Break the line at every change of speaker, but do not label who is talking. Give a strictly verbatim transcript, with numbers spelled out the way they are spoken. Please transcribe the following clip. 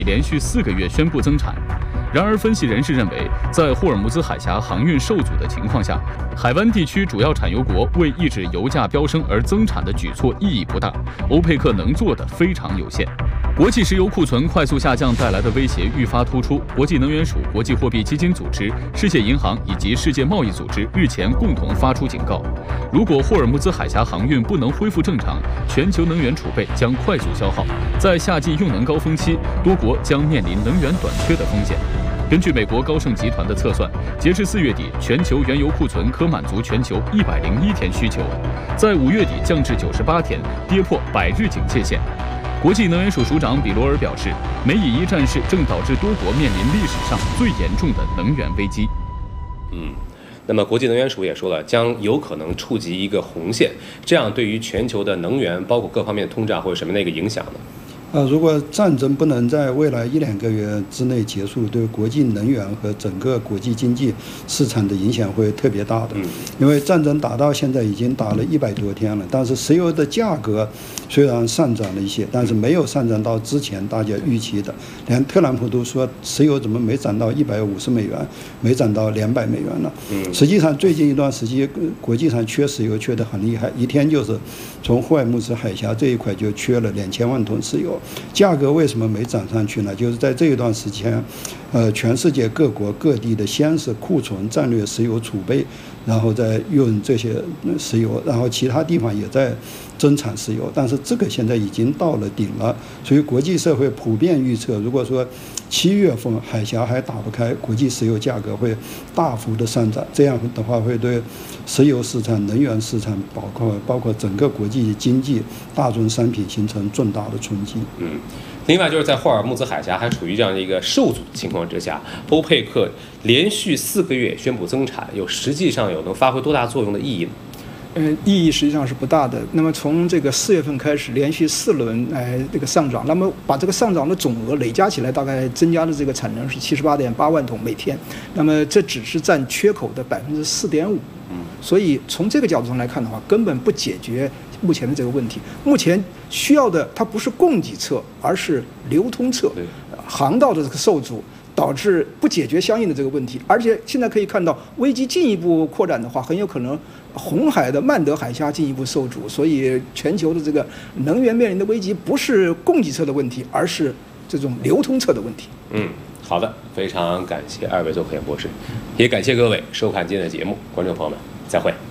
连续四个月宣布增产。然而，分析人士认为，在霍尔木兹海峡航运受阻的情况下，海湾地区主要产油国为抑制油价飙升而增产的举措意义不大，欧佩克能做的非常有限。国际石油库存快速下降带来的威胁愈发突出。国际能源署、国际货币基金组织、世界银行以及世界贸易组织日前共同发出警告：如果霍尔木兹海峡航运不能恢复正常，全球能源储备将快速消耗，在夏季用能高峰期，多国将面临能源短缺的风险。根据美国高盛集团的测算，截至四月底，全球原油库存可满足全球一百零一天需求，在五月底降至九十八天，跌破百日警戒线。国际能源署署长比罗尔表示，美以一战事正导致多国面临历史上最严重的能源危机。
嗯，那么国际能源署也说了，将有可能触及一个红线，这样对于全球的能源，包括各方面的通胀，会有什么样的一个影响呢？
呃，如果战争不能在未来一两个月之内结束，对国际能源和整个国际经济市场的影响会特别大的。
嗯，
因为战争打到现在已经打了一百多天了，但是石油的价格虽然上涨了一些，但是没有上涨到之前大家预期的。连特朗普都说，石油怎么没涨到一百五十美元，没涨到两百美元了？
嗯，
实际上最近一段时间，国际上缺石油缺得很厉害，一天就是从霍尔木兹海峡这一块就缺了两千万吨石油。价格为什么没涨上去呢？就是在这一段时间，呃，全世界各国各地的先是库存战略石油储备，然后再用这些石油，然后其他地方也在增产石油，但是这个现在已经到了顶了，所以国际社会普遍预测，如果说七月份海峡还打不开，国际石油价格会大幅的上涨，这样的话会对石油市场、能源市场，包括包括整个国际经济、大宗商品形成重大的冲击。
嗯，另外就是在霍尔木兹海峡还处于这样的一个受阻的情况之下，欧佩克连续四个月宣布增产，有实际上有能发挥多大作用的意义呢？
嗯，意义实际上是不大的。那么从这个四月份开始，连续四轮哎这个上涨，那么把这个上涨的总额累加起来，大概增加的这个产能是七十八点八万桶每天。那么这只是占缺口的百分之四点五。嗯，所以从这个角度上来看的话，根本不解决目前的这个问题。目前需要的它不是供给侧，而是流通侧，航道的这个受阻，导致不解决相应的这个问题。而且现在可以看到，危机进一步扩展的话，很有可能红海的曼德海峡进一步受阻。所以全球的这个能源面临的危机，不是供给侧的问题，而是这种流通侧的问题。
嗯，好的，非常感谢二位做科研博士，也感谢各位收看今天的节目，观众朋友们，再会。